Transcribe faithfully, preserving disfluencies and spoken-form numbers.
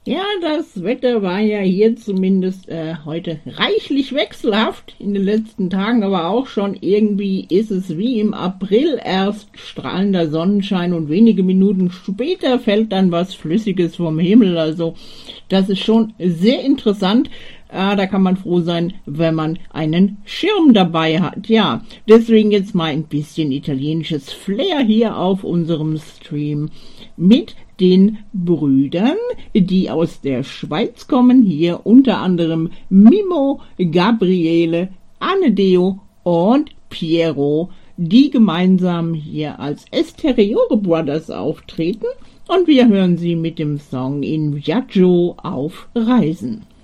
Ja, das Wetter war ja hier zumindest äh, heute reichlich wechselhaft in den letzten Tagen, aber auch schon irgendwie ist es wie im April erst strahlender Sonnenschein und wenige Minuten später fällt dann was Flüssiges vom Himmel. Also das ist schon sehr interessant. Ah, da kann man froh sein, wenn man einen Schirm dabei hat. Ja, deswegen jetzt mal ein bisschen italienisches Flair hier auf unserem Stream mit den Brüdern, die aus der Schweiz kommen. Hier unter anderem Mimo, Gabriele, Annedeo und Piero, die gemeinsam hier als Esteriore Brothers auftreten. Und wir hören sie mit dem Song In Viaggio auf Reisen.